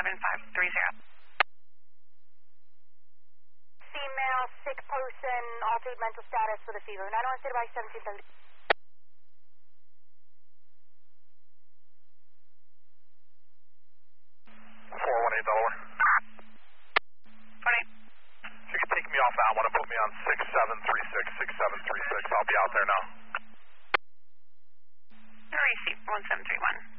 Female, sick person, altered mental status with a fever. 901 State by 1730. 418 Delaware. 48. If you could take me off that one and put me on 6736, I'll be out there now. Receipt 1731.